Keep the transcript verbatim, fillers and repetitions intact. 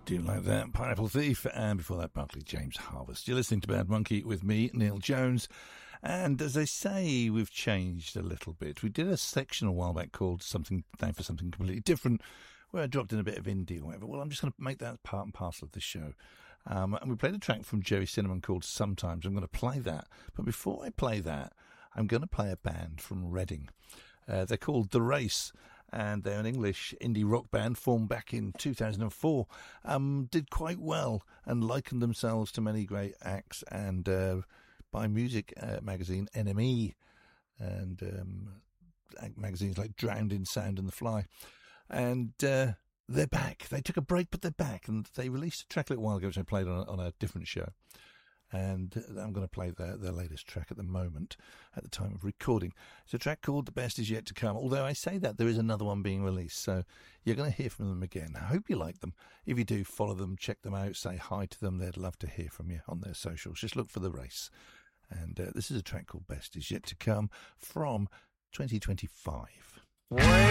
Do you like that? Pineapple Thief, and before that, Barclay James Harvest. You're listening to Bad Monkey with me, Neil Jones. And as I say, we've changed a little bit. We did a section a while back called Something Time for Something Completely Different, where I dropped in a bit of indie or whatever. Well, I'm just going to make that part and parcel of the show. Um, and we played a track from Jerry Cinnamon called Sometimes. I'm going to play that. But before I play that, I'm going to play a band from Reading. Uh, they're called The Race. And they're an English indie rock band formed back in two thousand four. Um, did quite well and likened themselves to many great acts. And uh, by music uh, magazine N M E and um, magazines like Drowned in Sound and The Fly. And uh, they're back. They took a break, but they're back. And they released a track a little while ago, which I played on a, on a different show. And I'm going to play their, their latest track at the moment, at the time of recording. It's a track called The Best Is Yet to Come, although I say that there is another one being released, so you're going to hear from them again. I hope you like them. If you do, follow them, check them out, say hi to them. They'd love to hear from you on their socials. Just look for The Race. And uh, this is a track called Best Is Yet to Come from twenty twenty-five. Wait.